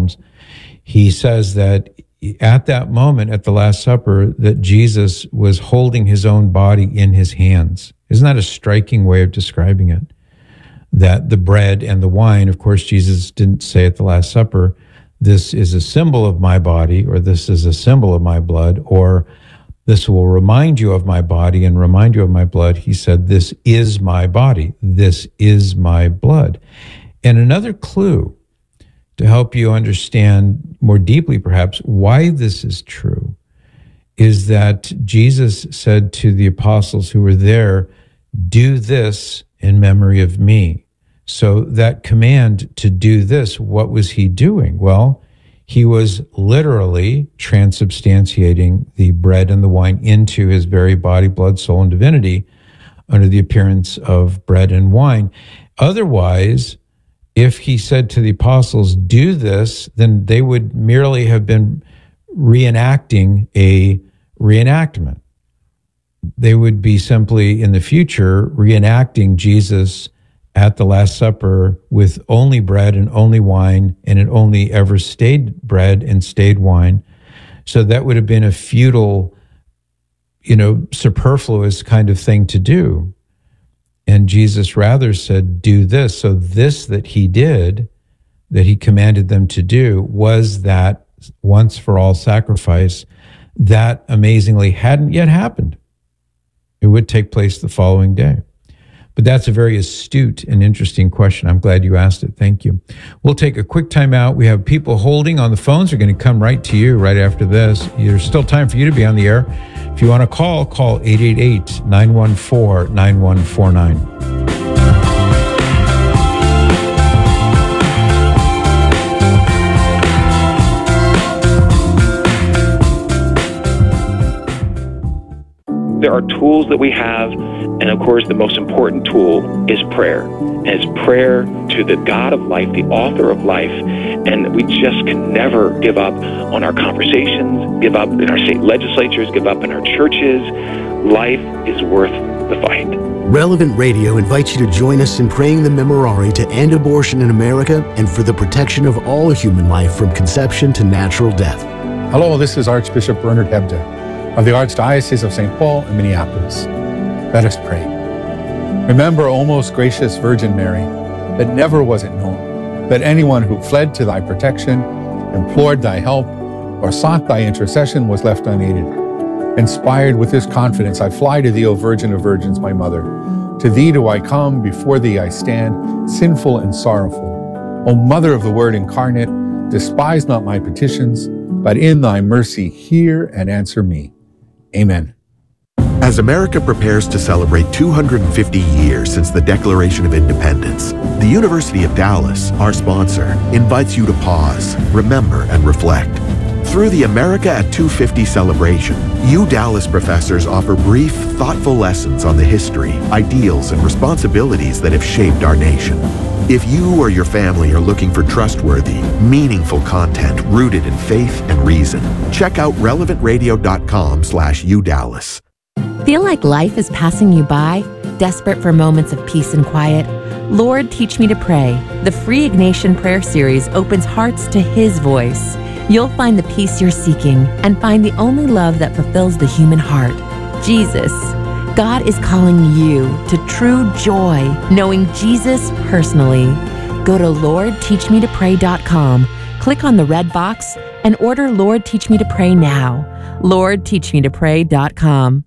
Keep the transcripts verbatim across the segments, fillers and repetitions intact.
Psalms, he says that at that moment, at the Last Supper, that Jesus was holding his own body in his hands. Isn't that a striking way of describing it? That the bread and the wine, of course, Jesus didn't say at the Last Supper, this is a symbol of my body, or this is a symbol of my blood, or this will remind you of my body and remind you of my blood. He said, this is my body. This is my blood. And another clue to help you understand more deeply, perhaps, why this is true is that Jesus said to the apostles who were there, do this in memory of me. So that command to do this, what was he doing? Well, he was literally transubstantiating the bread and the wine into his very body, blood, soul, and divinity under the appearance of bread and wine. Otherwise, if he said to the apostles, do this, then they would merely have been reenacting a reenactment. They would be simply in the future reenacting Jesus at the Last Supper with only bread and only wine, and it only ever stayed bread and stayed wine. So that would have been a futile, you know, superfluous kind of thing to do. And Jesus rather said, do this. So this that he did, that he commanded them to do, was that once for all sacrifice that amazingly hadn't yet happened. It would take place the following day. But that's a very astute and interesting question. I'm glad you asked it. Thank you. We'll take a quick time out. We have people holding on the phones. They're going to come right to you right after this. There's still time for you to be on the air. If you want to call, call eight eight eight, nine one four, nine one four nine. There are tools that we have, and of course the most important tool is prayer. And it's prayer to the God of life, the author of life, and we just can never give up on our conversations, give up in our state legislatures, give up in our churches. Life is worth the fight. Relevant Radio invites you to join us in praying the Memorare to end abortion in America and for the protection of all human life from conception to natural death. Hello, this is Archbishop Bernard Hebda of the Archdiocese of Saint Paul in Minneapolis. Let us pray. Remember, O most gracious Virgin Mary, that never was it known that anyone who fled to thy protection, implored thy help, or sought thy intercession was left unaided. Inspired with this confidence, I fly to thee, O Virgin of Virgins, my Mother. To thee do I come, before thee I stand, sinful and sorrowful. O Mother of the Word incarnate, despise not my petitions, but in thy mercy hear and answer me. Amen. As America prepares to celebrate two hundred fifty years since the Declaration of Independence, the University of Dallas, our sponsor, invites you to pause, remember, and reflect. Through the America at two fifty celebration, U Dallas professors offer brief, thoughtful lessons on the history, ideals, and responsibilities that have shaped our nation. If you or your family are looking for trustworthy, meaningful content rooted in faith and reason, check out relevant radio dot com slash U Dallas. Feel like life is passing you by? Desperate for moments of peace and quiet? Lord, Teach Me to Pray. The free Ignatian Prayer Series opens hearts to His voice. You'll find the peace you're seeking and find the only love that fulfills the human heart, Jesus. God is calling you to true joy, knowing Jesus personally. Go to lord teach me to pray dot com, click on the red box, and order Lord Teach Me to Pray now. lord teach me to pray dot com.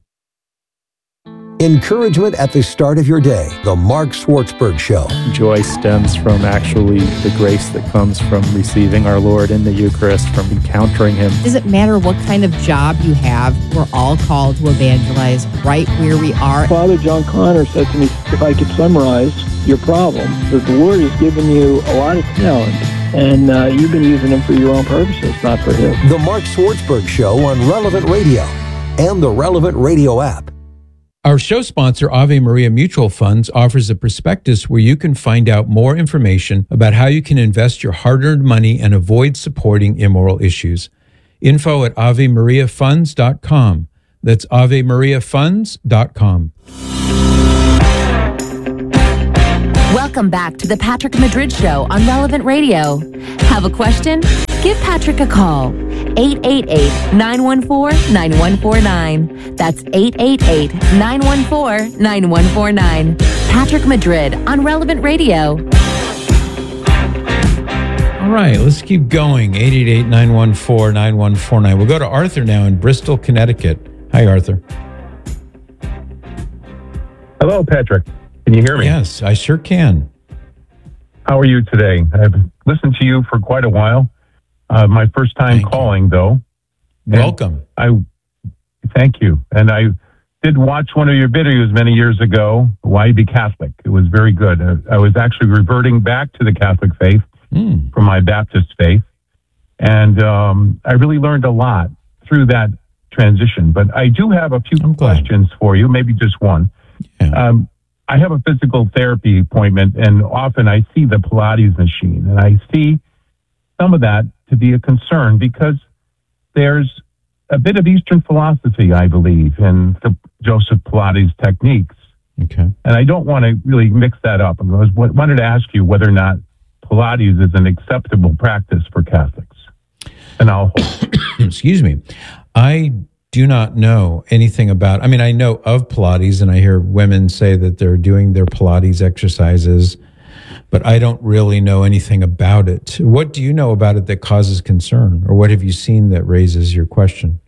Encouragement at the start of your day. The Mark Schwartzberg Show. Joy stems from actually the grace that comes from receiving our Lord in the Eucharist, from encountering Him. Does it matter what kind of job you have? We're all called to evangelize right where we are. Father John Connor said to me, if I could summarize your problem, that the Lord has given you a lot of talent, and uh, you've been using them for your own purposes, not for His. The Mark Schwartzberg Show on Relevant Radio and the Relevant Radio app. Our show sponsor, Ave Maria Mutual Funds, offers a prospectus where you can find out more information about how you can invest your hard-earned money and avoid supporting immoral issues. Info at ave maria funds dot com. That's ave maria funds dot com. Welcome back to the Patrick Madrid Show on Relevant Radio. Have a question? give Patrick a call. eight eight eight, nine one four, nine one four nine. That's eight eight eight, nine one four, nine one four nine. Patrick Madrid on Relevant Radio. All right, let's keep going. eight eight eight, nine one four, nine one four nine. We'll go to Arthur now in Bristol, Connecticut. Hi, Arthur. Hello, Patrick. Can you hear me? Yes, I sure can. How are you today? I've listened to you for quite a while. Uh, my first time Thank calling, you. though. And Welcome. I thank you. And I did watch one of your videos many years ago, Why Be Catholic. It was very good. I, I was actually reverting back to the Catholic faith Mm. from my Baptist faith. And um, I really learned a lot through that transition. But I do have a few I'm glad. questions for you, maybe just one. Yeah. Um, I have a physical therapy appointment, and often I see the Pilates machine, and I see some of that to be a concern because there's a bit of Eastern philosophy, I believe, in the Joseph Pilates techniques. Okay. And I don't want to really mix that up. I was, wanted to ask you whether or not Pilates is an acceptable practice for Catholics. And I'll hold. Excuse me. I do not know anything about, I mean, I know of Pilates, and I hear women say that they're doing their Pilates exercises, but I don't really know anything about it. What do you know about it that causes concern, or what have you seen that raises your question?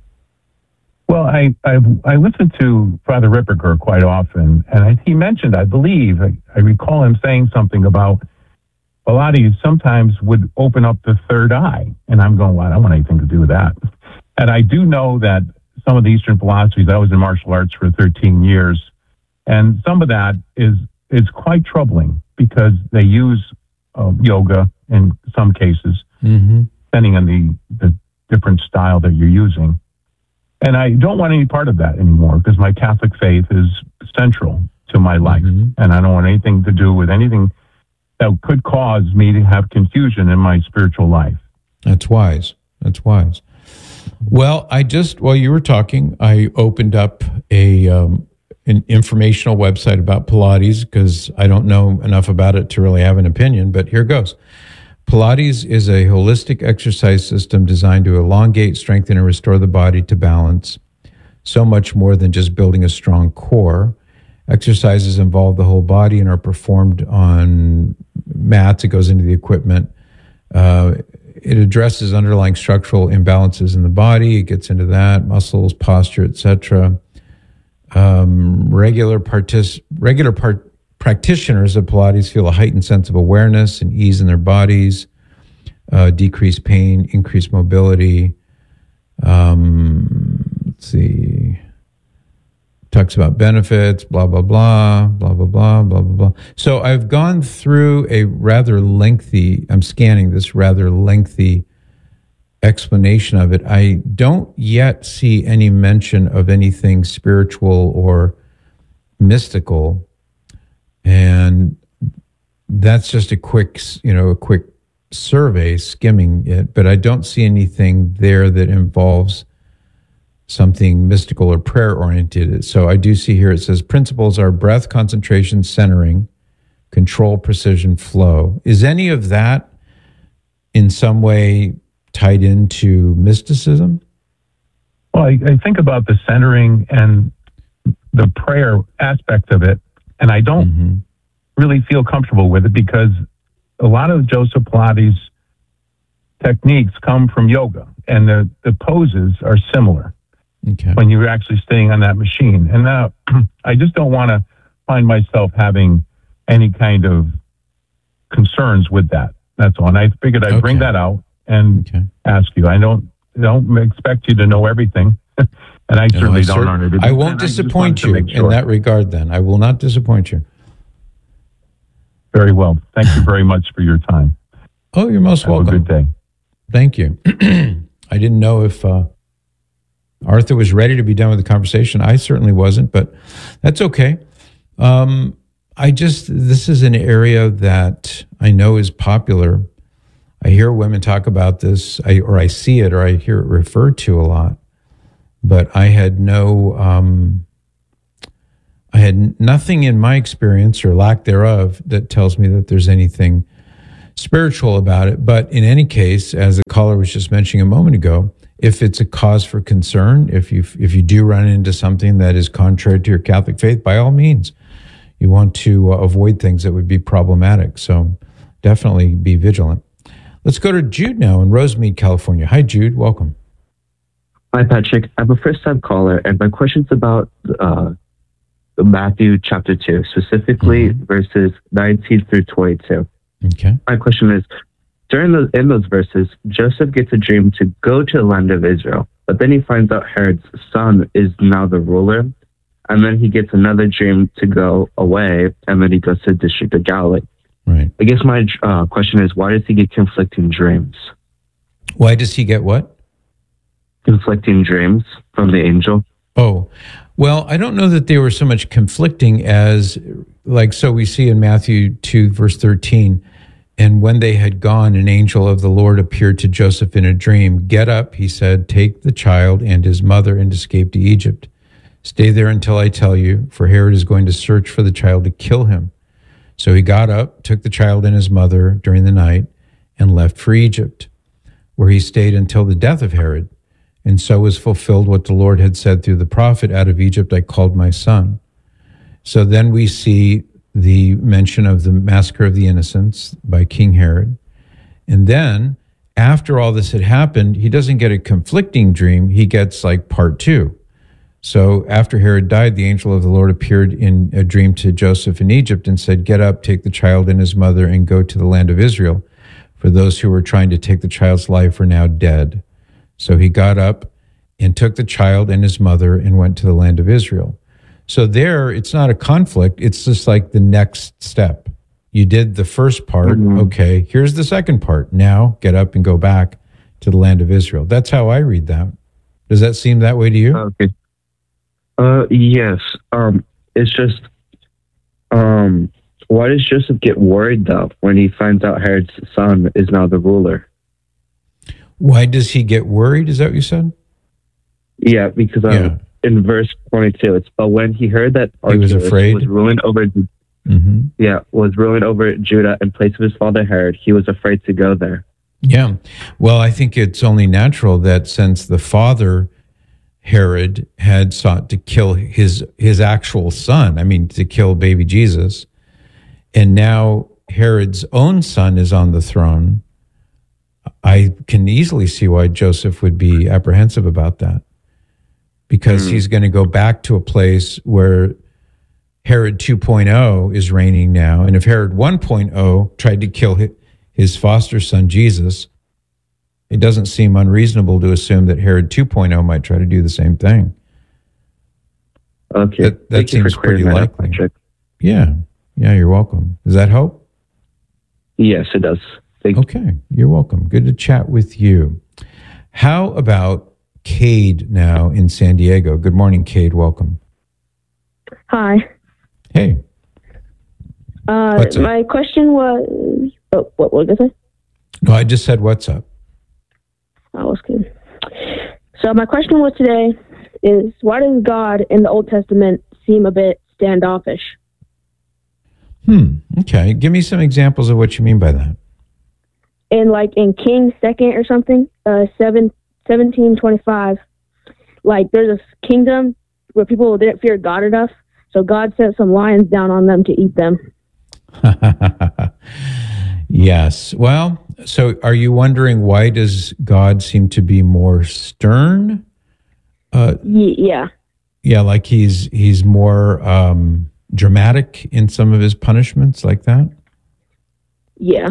Well, I, I I listen to Father Ripperger quite often, and I, he mentioned, I believe, I, I recall him saying something about Pilates sometimes would open up the third eye. And I'm going, well, I don't want anything to do with that. And I do know that some of the Eastern philosophies, I was in martial arts for thirteen years, and some of that is is quite troubling because they use uh, yoga in some cases, Mm-hmm. depending on the, the different style that you're using. And I don't want any part of that anymore because my Catholic faith is central to my life. Mm-hmm. And I don't want anything to do with anything that could cause me to have confusion in my spiritual life. That's wise. That's wise. Well, I just, while you were talking, I opened up a um, an informational website about Pilates because I don't know enough about it to really have an opinion, but here goes. Pilates is a holistic exercise system designed to elongate, strengthen, and restore the body to balance. So much more than just building a strong core. Exercises involve the whole body and are performed on mats. It goes into the equipment. Uh, it addresses underlying structural imbalances in the body. It gets into that, muscles, posture, et cetera. Um, regular partic- regular part- practitioners of Pilates feel a heightened sense of awareness and ease in their bodies, uh, decreased pain, increased mobility. Um, let's see. Talks about benefits, blah, blah, blah, blah, blah, blah, blah, blah, blah. So I've gone through a rather lengthy, I'm scanning this rather lengthy explanation of it. I don't yet see any mention of anything spiritual or mystical. And that's just a quick, you know, a quick survey, skimming it, but I don't see anything there that involves something mystical or prayer oriented. So I do see here it says principles are breath, concentration, centering, control, precision, flow. Is any of that in some way tied into mysticism? Well, I, I think about the centering and the prayer aspect of it, and I don't Mm-hmm. really feel comfortable with it because a lot of Joseph Pilates techniques come from yoga, and the, the poses are similar. Okay. When you're actually sitting on that machine. And now I just don't want to find myself having any kind of concerns with that. That's all. And I figured I'd Okay. bring that out and Okay. ask you. I don't don't expect you to know everything. And I No, certainly I don't cer- know everything. I won't And just disappoint wanted to you make sure. in that regard then. I will not disappoint you. Very well. Thank you very much for your time. Oh, you're most Have welcome. a good day. Thank you. I didn't know if uh, Arthur was ready to be done with the conversation. I certainly wasn't, but that's okay. Um, I just, this is an area that I know is popular. I hear women talk about this, I, or I see it, or I hear it referred to a lot, but I had no, um, I had nothing in my experience or lack thereof that tells me that there's anything spiritual about it. But in any case, as the caller was just mentioning a moment ago, if it's a cause for concern, if you if you do run into something that is contrary to your Catholic faith, by all means, you want to uh, avoid things that would be problematic. So definitely be vigilant. Let's go to Jude now in Rosemead, California. Hi, Jude. Welcome. Hi, Patrick. I'm a first-time caller, and my question's about uh, Matthew chapter two, specifically mm-hmm. verses nineteen through twenty-two. Okay. My question is, during those, in those verses, Joseph gets a dream to go to the land of Israel, but then he finds out Herod's son is now the ruler, and then he gets another dream to go away, and then he goes to the District of Galilee. Right. I guess my uh, question is, why does he get conflicting dreams? Why does he get what? Conflicting dreams from the angel. Oh, well, I don't know that they were so much conflicting as, like, so we see in Matthew two, verse thirteen, and when they had gone, an angel of the Lord appeared to Joseph in a dream. Get up, he said, take the child and his mother and escape to Egypt. Stay there until I tell you, for Herod is going to search for the child to kill him. So he got up, took the child and his mother during the night, and left for Egypt, where he stayed until the death of Herod. And so was fulfilled what the Lord had said through the prophet, out of Egypt I called my son. So then we see the mention of the massacre of the innocents by King Herod. And then, after all this had happened, he doesn't get a conflicting dream. He gets like part two. So after Herod died, the angel of the Lord appeared in a dream to Joseph in Egypt and said, get up, take the child and his mother, and go to the land of Israel. For those who were trying to take the child's life are now dead. So he got up and took the child and his mother and went to the land of Israel. So there, it's not a conflict. It's just like the next step. You did the first part. Mm-hmm. Okay, here's the second part. Now get up and go back to the land of Israel. That's how I read that. Does that seem that way to you? Okay. Uh, yes. Um, it's just, um, why does Joseph get worried, though, when he finds out Herod's son is now the ruler? Why does he get worried? Is that what you said? Yeah, because um, yeah. in verse twenty-two, it's, but when he heard that Archelaus he was afraid, was ruling over, mm-hmm. yeah, was ruling over Judah in place of his father Herod, he was afraid to go there. Yeah. Well, I think it's only natural that since the father Herod had sought to kill his his actual son, I mean, to kill baby Jesus, and now Herod's own son is on the throne, I can easily see why Joseph would be apprehensive about that, because mm. he's going to go back to a place where Herod two point oh is reigning now. And if Herod one point oh tried to kill his foster son, Jesus, it doesn't seem unreasonable to assume that Herod two point oh might try to do the same thing. Okay. That, that Thank seems pretty that likely. Up, yeah. Yeah, you're welcome. Does that help? Yes, it does. Thank okay, you're welcome. Good to chat with you. How about Cade now in San Diego? Good morning, Cade. Welcome. Hi. Hey. Uh, what's up? My question was, oh, what, what did I say? No, I just said, what's up? That was good. So my question was today is, why does God in the Old Testament seem a bit standoffish? Hmm. Okay. Give me some examples of what you mean by that. And like in Kings second or something, uh, seven, seventeen twenty-five, like there's a kingdom where people didn't fear God enough, so God sent some lions down on them to eat them. Yes. Well, so are you wondering why does God seem to be more stern? Uh, y- yeah. Yeah, like he's he's more um, dramatic in some of his punishments, like that? Yeah.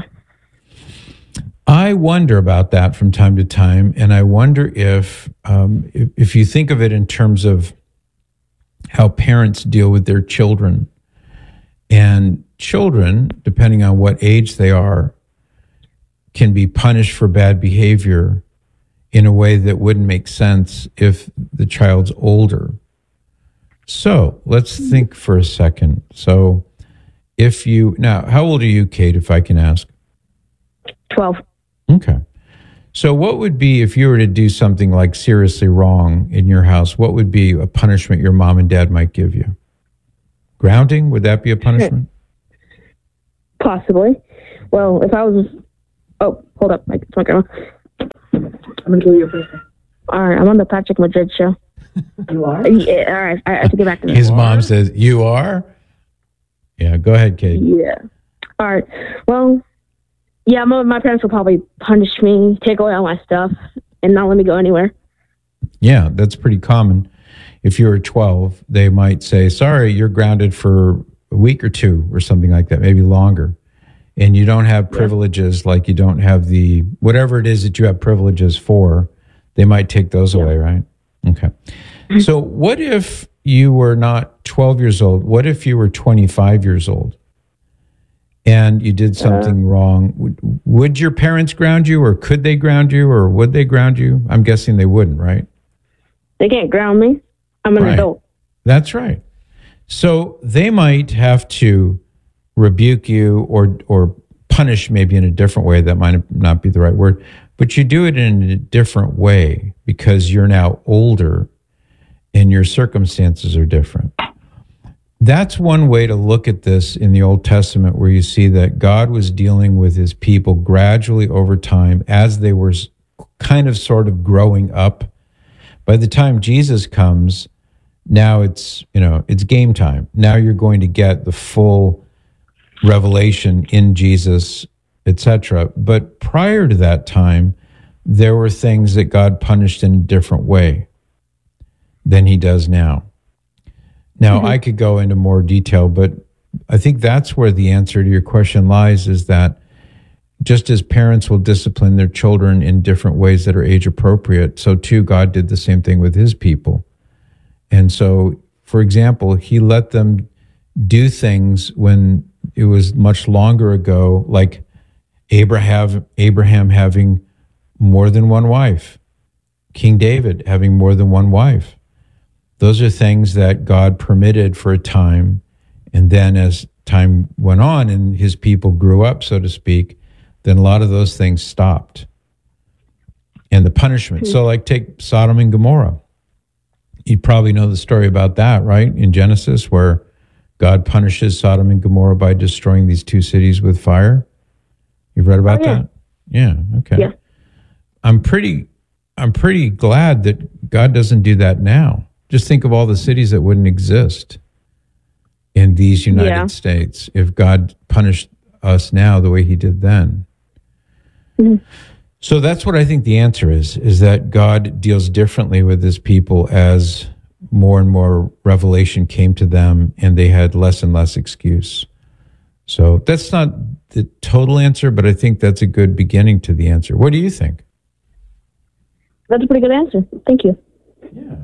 I wonder about that from time to time, and I wonder if, um, if if you think of it in terms of how parents deal with their children, and children, depending on what age they are, can be punished for bad behavior in a way that wouldn't make sense if the child's older. So let's think for a second. So if you, now, how old are you, Kate, if I can ask? twelve. Okay. So what would be, if you were to do something like seriously wrong in your house, what would be a punishment your mom and dad might give you? Grounding? Would that be a punishment? Possibly. well, if I was, oh, hold up, it's my grandma. I'm gonna give you a first. All right, I'm on the Patrick Madrid show. You are? Yeah, all right, I have to get back to that. His mom says, "You are." Yeah, go ahead, Kate. Yeah. All right. Well, yeah, my, my parents will probably punish me, take away all my stuff, and not let me go anywhere. Yeah, that's pretty common. If you were twelve, they might say, "Sorry, you're grounded for a week or two," or something like that, maybe longer. And you don't have privileges, like you don't have the, whatever it is that you have privileges for, they might take those yeah. away, right? Okay. So what if you were not twelve years old? What if you were twenty-five years old and you did something uh, wrong? Would, would your parents ground you, or could they ground you, or would they ground you? I'm guessing they wouldn't, right? They can't ground me. I'm an right. adult. That's right. So they might have to rebuke you or or punish maybe in a different way. That might not be the right word, but you do it in a different way because you're now older and your circumstances are different. That's one way to look at this in the Old Testament, where you see that God was dealing with his people gradually over time as they were kind of sort of growing up. By the time Jesus comes, now it's, you know, it's game time. Now you're going to get the full revelation in Jesus, et cetera. But prior to that time, there were things that God punished in a different way than he does now. Now, mm-hmm. I could go into more detail, but I think that's where the answer to your question lies, is that just as parents will discipline their children in different ways that are age appropriate, so too God did the same thing with his people. And so, for example, he let them do things when it was much longer ago, like Abraham, Abraham having more than one wife, King David having more than one wife. Those are things that God permitted for a time. And then as time went on and his people grew up, so to speak, then a lot of those things stopped. And the punishment. So like take Sodom and Gomorrah. You probably know the story about that, right? In Genesis, where God punishes Sodom and Gomorrah by destroying these two cities with fire. You've read about oh, yeah. that? Yeah, okay. Yeah. I'm pretty I'm pretty glad that God doesn't do that now. Just think of all the cities that wouldn't exist in these United yeah. States if God punished us now the way he did then. Mm-hmm. So that's what I think the answer is, is that God deals differently with his people as more and more revelation came to them and they had less and less excuse. So that's not the total answer, but I think that's a good beginning to the answer. What do you think? That's a pretty good answer. Thank you. Yeah.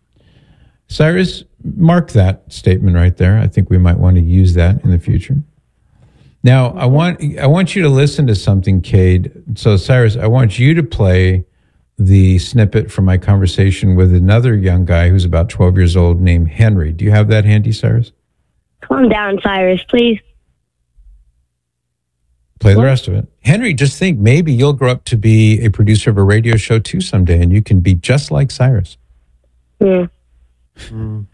Cyrus, mark that statement right there. I think we might want to use that in the future. Now, I want I want you to listen to something, Cade. So, Cyrus, I want you to play the snippet from my conversation with another young guy who's about twelve years old named Henry. Do you have that handy, Cyrus? Calm down, Cyrus, please. Play the rest of it. Henry, just think, maybe you'll grow up to be a producer of a radio show too someday, and you can be just like Cyrus. Yeah. Mm.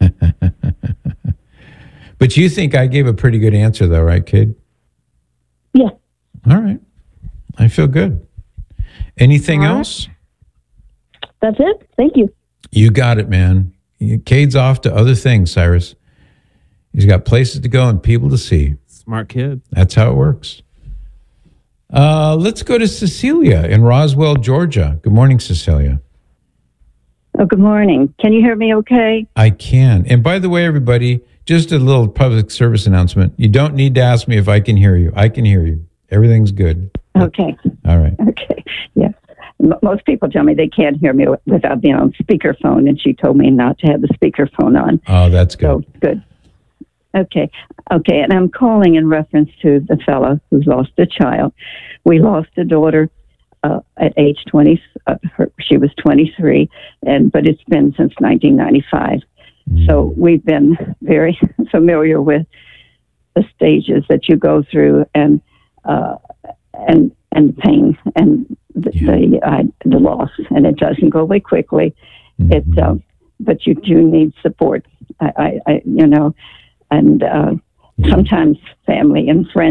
But you think I gave a pretty good answer, though, right, kid? Yeah. All right. I feel good. Anything right. else? That's it. Thank you. You got it, man. Cade's off to other things, Cyrus. He's got places to go and people to see. Smart kid. That's how it works. Uh, let's go to Cecilia in Roswell, Georgia. Good morning, Cecilia. Oh, good morning. Can you hear me okay? I can. And by the way, everybody, just a little public service announcement. You don't need to ask me if I can hear you. I can hear you. Everything's good. Okay. All right. Okay. Yes. M- most people tell me they can't hear me without being on speakerphone, and she told me not to have the speakerphone on. Oh, that's good. So, good. Okay. Okay. And I'm calling in reference to the fellow who's lost a child. We lost a daughter uh, at age twenty. Uh, her, she was twenty-three, and but it's been since nineteen ninety-five. Mm. So we've been very familiar with the stages that you go through, and uh, and and pain and the yeah. the, uh, the loss, and it doesn't go away quickly. Mm-hmm. It, uh, but you do need support. I, I, I you know. And uh, yeah. sometimes family and friends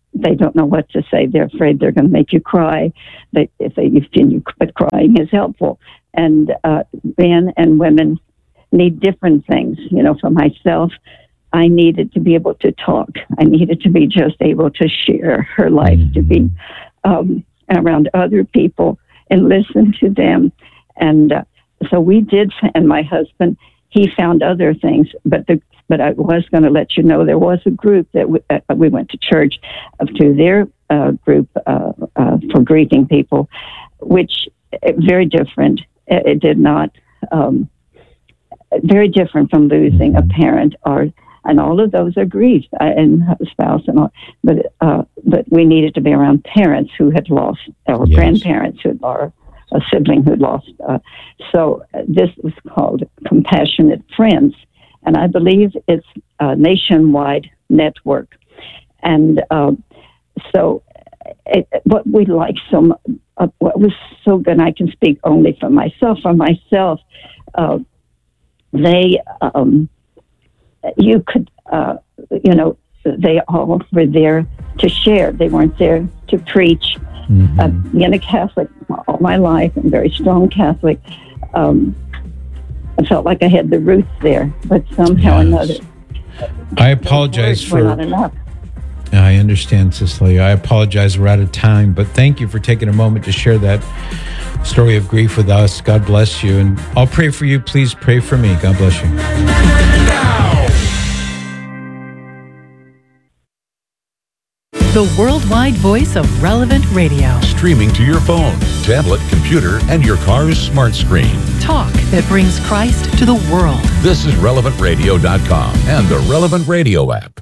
they don't know what to say. They're afraid they're going to make you cry. They, if they, if you, but crying is helpful. And uh, men and women need different things. You know, for myself, I needed to be able to talk. I needed to be just able to share her life, mm-hmm. to be um, around other people and listen to them. And uh, so we did, and my husband, he found other things, but the But I was going to let you know there was a group that we, uh, we went to church uh, to their uh, group uh, uh, for grieving people, which uh, very different. It, it did not um, very different from losing a parent, or and all of those are grief uh, and a spouse and all. But uh, but we needed to be around parents who had lost, or yes. grandparents who or a sibling who lost. Uh, so uh, this was called Compassionate Friends. And I believe it's a nationwide network. And uh, so it, what we like so much, uh, what was so good, and I can speak only for myself, for myself, uh, they, um, you could, uh, you know, they all were there to share. They weren't there to preach. Mm-hmm. Uh, being a Catholic all my life, and very strong Catholic, um, I felt like I had the roots there, but somehow yes. or another, I apologize for. Not enough. I understand, Cicely. I apologize. We're out of time, but thank you for taking a moment to share that story of grief with us. God bless you, and I'll pray for you. Please pray for me. God bless you. The worldwide voice of Relevant Radio. Streaming to your phone, tablet, computer, and your car's smart screen. Talk that brings Christ to the world. This is relevant radio dot com and the Relevant Radio app.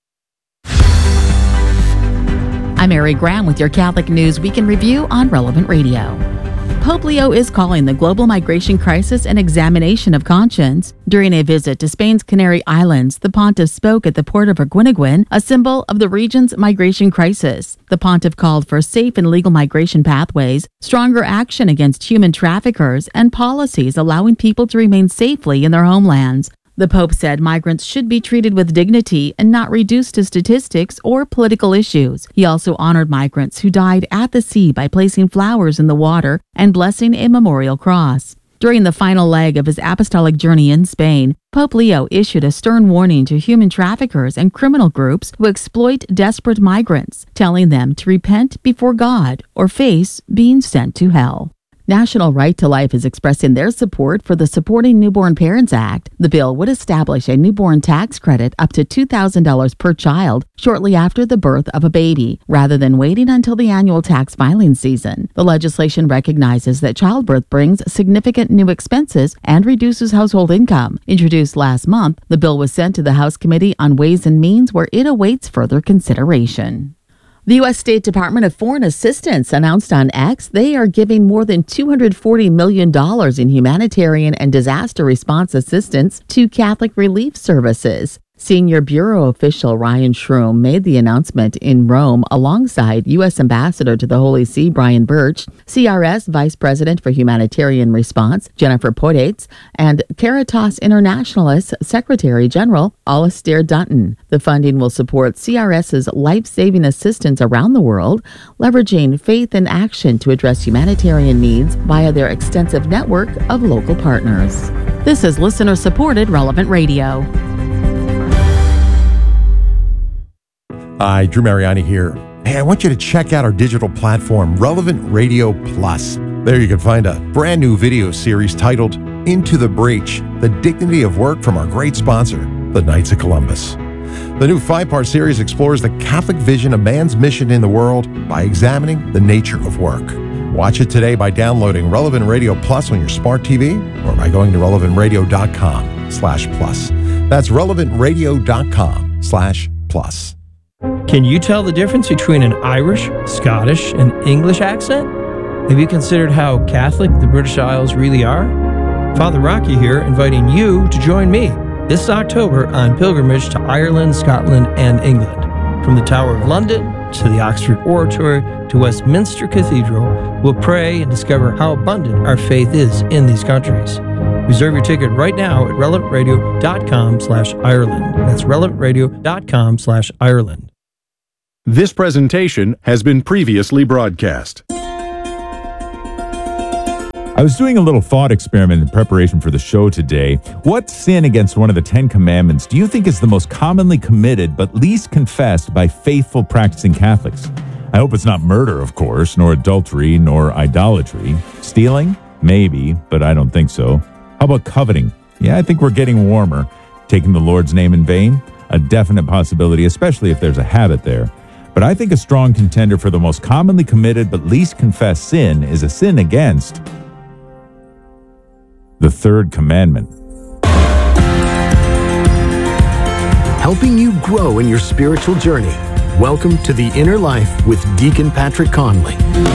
I'm Mary Graham with your Catholic News Week in Review on Relevant Radio. Pope Leo is calling the global migration crisis an examination of conscience. During a visit to Spain's Canary Islands, the pontiff spoke at the port of Arguineguin, a symbol of the region's migration crisis. The pontiff called for safe and legal migration pathways, stronger action against human traffickers, and policies allowing people to remain safely in their homelands. The Pope said migrants should be treated with dignity and not reduced to statistics or political issues. He also honored migrants who died at the sea by placing flowers in the water and blessing a memorial cross. During the final leg of his apostolic journey in Spain, Pope Leo issued a stern warning to human traffickers and criminal groups who exploit desperate migrants, telling them to repent before God or face being sent to hell. National Right to Life is expressing their support for the Supporting Newborn Parents Act. The bill would establish a newborn tax credit up to two thousand dollars per child shortly after the birth of a baby, rather than waiting until the annual tax filing season. The legislation recognizes that childbirth brings significant new expenses and reduces household income. Introduced last month, the bill was sent to the House Committee on Ways and Means, where it awaits further consideration. The U S State Department of Foreign Assistance announced on X they are giving more than two hundred forty million dollars in humanitarian and disaster response assistance to Catholic Relief Services. Senior Bureau official Ryan Shroom made the announcement in Rome alongside U S Ambassador to the Holy See Brian Birch, C R S Vice President for Humanitarian Response Jennifer Podates, and Caritas Internationalis Secretary General Alistair Dutton. The funding will support CRS's life-saving assistance around the world, leveraging faith and action to address humanitarian needs via their extensive network of local partners. This is listener-supported Relevant Radio. Hi, Drew Mariani here. Hey, I want you to check out our digital platform, Relevant Radio Plus. There you can find a brand new video series titled Into the Breach, The Dignity of Work from our great sponsor, the Knights of Columbus. The new five-part series explores the Catholic vision of man's mission in the world by examining the nature of work. Watch it today by downloading Relevant Radio Plus on your smart T V or by going to relevant radio dot com slash plus. That's relevant radio dot com slash plus. Can you tell the difference between an Irish, Scottish, and English accent? Have you considered how Catholic the British Isles really are? Father Rocky here, inviting you to join me this October on pilgrimage to Ireland, Scotland, and England. From the Tower of London to the Oxford Oratory to Westminster Cathedral, we'll pray and discover how abundant our faith is in these countries. Reserve your ticket right now at relevant radio dot com slash Ireland. That's relevant radio dot com slash Ireland. This presentation has been previously broadcast. I was doing a little thought experiment in preparation for the show today. What sin against one of the Ten Commandments do you think is the most commonly committed but least confessed by faithful practicing Catholics? I hope it's not murder, of course, nor adultery, nor idolatry. Stealing? Maybe, but I don't think so. How about coveting? Yeah, I think we're getting warmer. Taking the Lord's name in vain? A definite possibility, especially if there's a habit there. But I think a strong contender for the most commonly committed but least confessed sin is a sin against the third commandment. Helping you grow in your spiritual journey. Welcome to The Inner Life with Deacon Patrick Conley.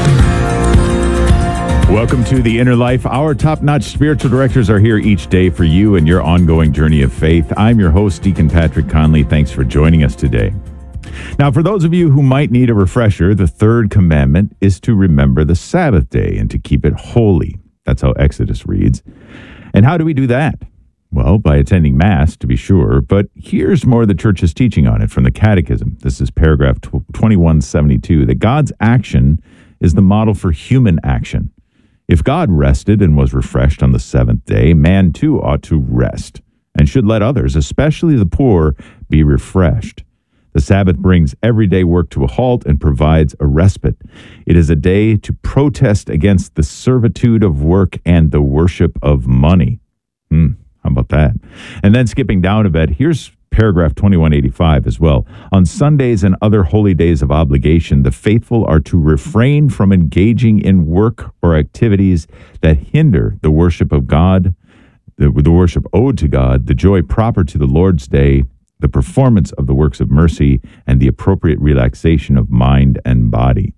Welcome to The Inner Life. Our top-notch spiritual directors are here each day for you and your ongoing journey of faith. I'm your host, Deacon Patrick Conley. Thanks for joining us today. Now, for those of you who might need a refresher, the third commandment is to remember the Sabbath day and to keep it holy. That's how Exodus reads. And how do we do that? Well, by attending Mass, to be sure, but here's more of the Church's teaching on it from the Catechism. This is paragraph twenty-one seventy-two, that God's action is the model for human action. If God rested and was refreshed on the seventh day, man too ought to rest and should let others, especially the poor, be refreshed. The Sabbath brings everyday work to a halt and provides a respite. It is a day to protest against the servitude of work and the worship of money. Hmm, how about that? And then skipping down a bit, here's paragraph twenty-one eighty-five as well. On Sundays and other holy days of obligation, the faithful are to refrain from engaging in work or activities that hinder the worship of God, the, the worship owed to God, the joy proper to the Lord's day, the performance of the works of mercy, and the appropriate relaxation of mind and body.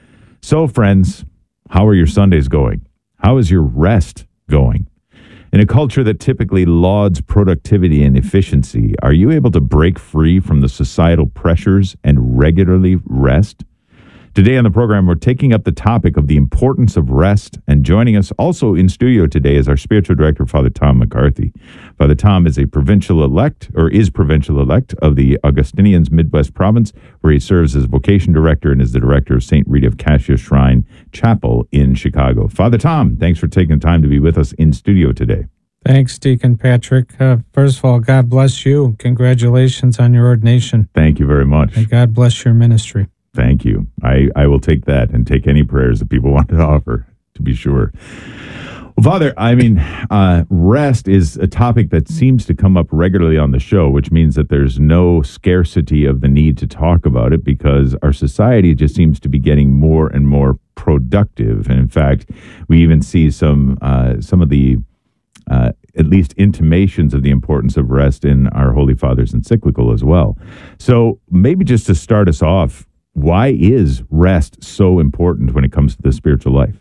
So, friends, how are your Sundays going? How is your rest going? In a culture that typically lauds productivity and efficiency, are you able to break free from the societal pressures and regularly rest? Today on the program, we're taking up the topic of the importance of rest, and joining us also in studio today is our spiritual director, Father Tom McCarthy. Father Tom is a provincial elect, or is provincial elect of the Augustinians Midwest Province, where he serves as vocation director and is the director of Saint Rita of Cassia Shrine Chapel in Chicago. Father Tom, thanks for taking the time to be with us in studio today. Thanks, Deacon Patrick. Uh, first of all, God bless you. Congratulations on your ordination. Thank you very much. May God bless your ministry. Thank you. I, I will take that and take any prayers that people want to offer, to be sure. Well, Father, I mean, uh, rest is a topic that seems to come up regularly on the show, which means that there's no scarcity of the need to talk about it because our society just seems to be getting more and more productive. And in fact, we even see some uh, some of the uh, at least intimations of the importance of rest in our Holy Father's encyclical as well. So maybe just to start us off, why is rest so important when it comes to the spiritual life?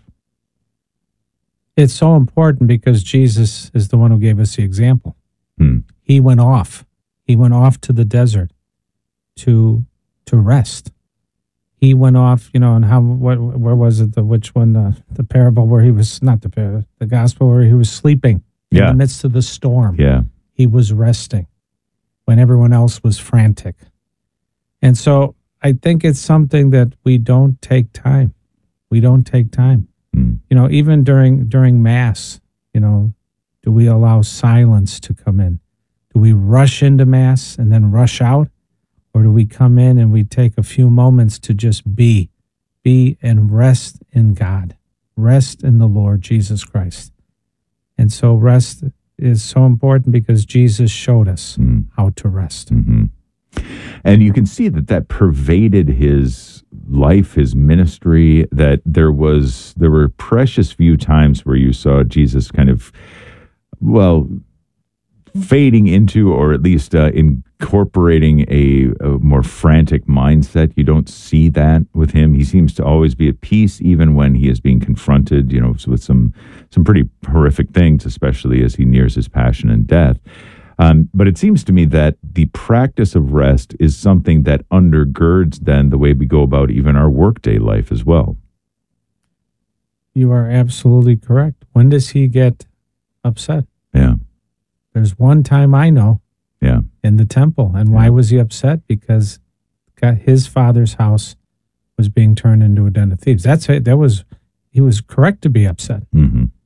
It's so important because Jesus is the one who gave us the example. Hmm. He went off. He went off to the desert to to rest. He went off, you know, and how what where was it? The which one? The the parable where he was not the parable, the gospel where he was sleeping in Yeah. the midst of the storm. Yeah. He was resting when everyone else was frantic. And so I think it's something that we don't take time. We don't take time. Mm. You know, even during during Mass, you know, do we allow silence to come in? Do we rush into Mass and then rush out? Or do we come in and we take a few moments to just be, be and rest in God, rest in the Lord Jesus Christ? And so rest is so important because Jesus showed us Mm. how to rest. Mm-hmm. And you can see that that pervaded his life, his ministry, that there was, there were precious few times where you saw Jesus kind of, well, fading into, or at least uh, incorporating a, a more frantic mindset. You don't see that with him. He seems to always be at peace, even when he is being confronted, you know, with some, some pretty horrific things, especially as he nears his passion and death. Um, but it seems to me that the practice of rest is something that undergirds then the way we go about even our workday life as well. You are absolutely correct. When does he get upset? Yeah. There's one time I know Yeah. in the temple. And why was he upset? Because got his father's house was being turned into a den of thieves. That's it. That was he was correct to be upset. Mm-hmm.